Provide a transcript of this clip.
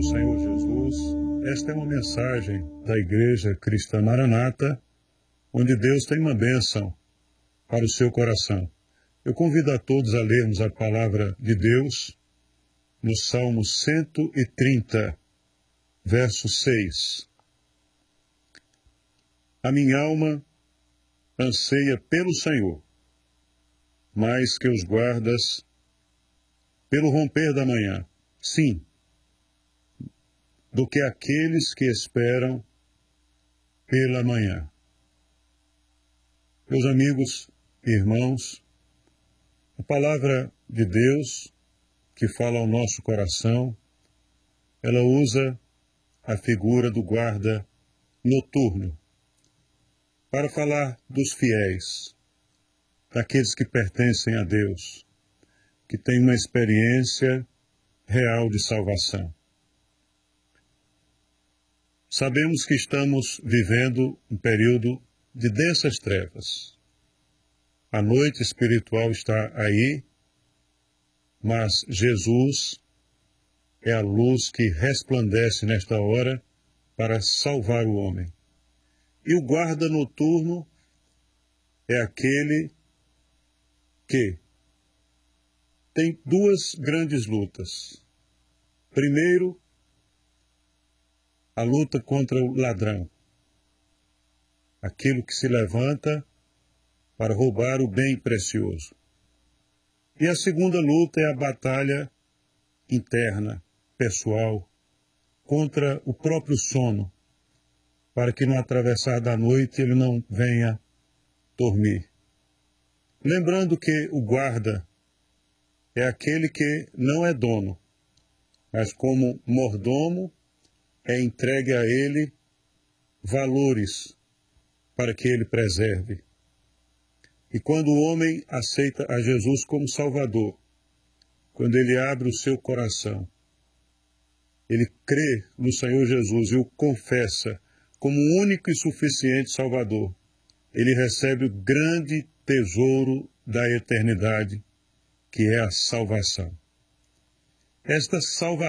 do Senhor Jesus, esta é uma mensagem da Igreja Cristã Maranata, onde Deus tem uma bênção para o seu coração. Eu convido a todos a lermos a palavra de Deus no Salmo 130, verso 6. A minha alma anseia pelo Senhor, mais que os guardas pelo romper da manhã. Sim, do que aqueles que esperam pela manhã. Meus amigos e irmãos, a palavra de Deus que fala ao nosso coração, ela usa a figura do guarda noturno para falar dos fiéis, daqueles que pertencem a Deus, que têm uma experiência real de salvação. Sabemos que estamos vivendo um período de densas trevas. A noite espiritual está aí, mas Jesus é a luz que resplandece nesta hora para salvar o homem. E o guarda noturno é aquele que tem duas grandes lutas. Primeiro, a luta contra o ladrão, aquilo que se levanta para roubar o bem precioso. E a segunda luta é a batalha interna, pessoal, contra o próprio sono, para que no atravessar da noite ele não venha dormir. Lembrando que o guarda é aquele que não é dono, mas como mordomo é entregue a ele valores para que ele preserve. E quando o homem aceita a Jesus como Salvador, quando ele abre o seu coração, ele crê no Senhor Jesus e o confessa como o único e suficiente Salvador, ele recebe o grande tesouro da eternidade, que é a salvação. Esta salvação